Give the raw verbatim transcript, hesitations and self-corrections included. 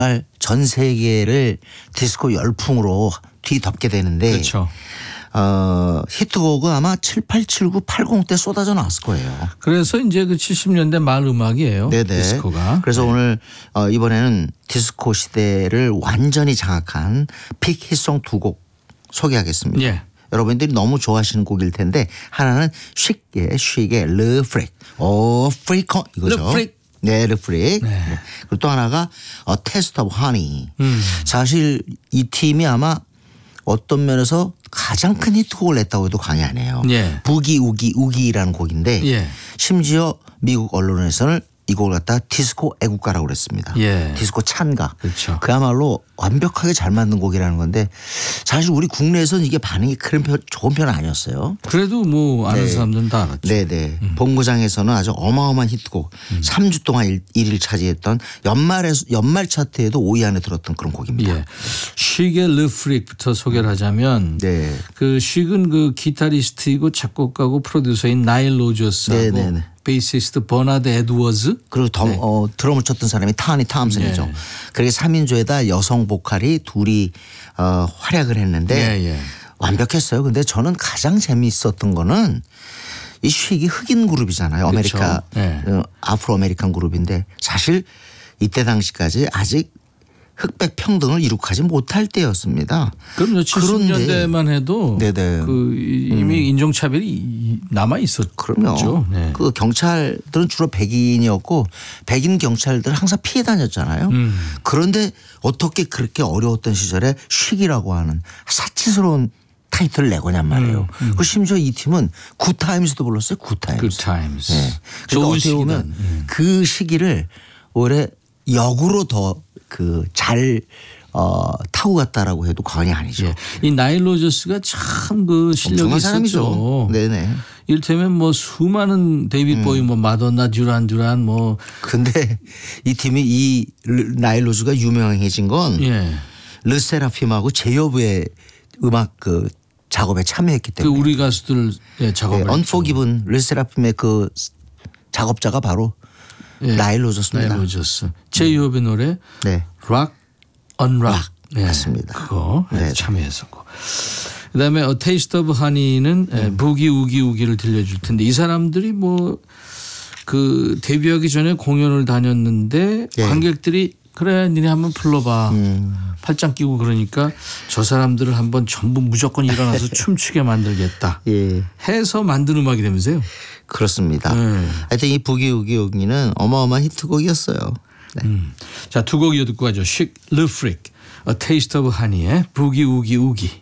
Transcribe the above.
전 세계를 디스코 열풍으로 뒤덮게 되는데 그렇죠. 어, 히트곡은 아마 칠, 팔, 칠, 구, 팔십 때 쏟아져 나왔을 거예요. 그래서 이제 그 칠십 년대 말 음악이에요. 네네. 디스코가. 그래서 네. 오늘 어, 이번에는 디스코 시대를 완전히 장악한 픽 히트송 두 곡 소개하겠습니다. 예. 여러분들이 너무 좋아하시는 곡일 텐데 하나는 쉽게 쉽게 르 프릭 오 프리콘 이거죠. 르 프릭. 네, 르 프릭. 네. 네. 그리고 또 하나가 어, 테스트 오브 허니. 음. 사실 이 팀이 아마 어떤 면에서 가장 큰 히트곡을 냈다고 해도 과언이 아니에요. 예. 부기 우기 우기라는 곡인데 예. 심지어 미국 언론에서는 이 곡을 갖다 디스코 애국가라고 그랬습니다. 예. 디스코 찬가. 그렇죠. 그야말로 완벽하게 잘 만든 곡이라는 건데 사실 우리 국내에서는 이게 반응이 그런 편, 좋은 편은 아니었어요. 그래도 뭐 아는 네. 사람들은 다 알았죠. 네네. 음. 본고장에서는 아주 어마어마한 히트곡 음. 삼 주 동안 일 위를 차지했던 연말에서 연말 차트에도 오 위 안에 들었던 그런 곡입니다. 예. 쉬게 르 프릭부터 소개를 하자면 네. 그 쉬은 그 기타리스트이고 작곡가고 프로듀서인 나일 로저스하고 네네네. 베이시스트 버나드 에드워즈 그리고 더, 네. 어, 드럼을 쳤던 사람이 타니 탐슨이죠. 네. 그렇게 삼 인조에다 여성 보컬이 둘이 어, 활약을 했는데 예, 예. 완벽했어요. 근데 저는 가장 재미있었던 거는 이 쉬기 흑인 그룹이잖아요. 아메리카 네. 어, 아프로 아메리칸 그룹인데 사실 이때 당시까지 아직 흑백 평등을 이룩하지 못할 때였습니다. 그럼요. 칠십 년대만 해도 네네. 그 이미 음. 인종차별이 남아 있었죠. 그럼요. 네. 그 경찰들은 주로 백인이었고 백인 경찰들 항상 피해 다녔잖아요. 음. 그런데 어떻게 그렇게 어려웠던 시절에 쉬기라고 하는 사치스러운 타이틀을 내고냔 말이에요. 음, 음. 그 심지어 이 팀은 굿타임스도 불렀어요. 굿타임스. 굿타임스. 네. 그러니까 어떻게 보면 음. 그 시기를 올해 역으로 더 그 잘 어, 타고 갔다라고 해도 과언이 아니죠. 예. 이 나일 로저스가 참 그 실력이 있었죠. 사람이죠. 네네. 이를테면 뭐 수많은 데이빗 음. 보이 뭐 마돈나 듀란 듀란 뭐. 근데 이 팀이 이 나일 로저가 유명해진 건 예. 르세라핌하고 제이홉의 음악 그 작업에 참여했기 때문에. 그 우리 가수들 예, 작업을. 네, 언포기븐 르세라핌의 그 작업자가 바로 예. 나일 로저스입니다. 나일 로저스. 제이홉의 노래. 네. 락 언락. 네. 맞습니다. 그거 네. 참여했었고. 그다음에 어, 테이스트 오브 하니는 음. 부기 우기 우기를 들려줄 텐데 이 사람들이 뭐 그 데뷔하기 전에 공연을 다녔는데 예. 관객들이 그래 니네 한번 불러봐. 음. 팔짱 끼고 그러니까 저 사람들을 한번 전부 무조건 일어나서 춤추게 만들겠다. 예. 해서 만든 음악이 되면서요. 그렇습니다. 네. 하여튼 이 부기 우기 우기는 어마어마한 히트곡이었어요. 네. 음. 자, 두 곡 이어 듣고 가죠. Chic, Le Freak, A Taste of Honey의 부기 우기 우기.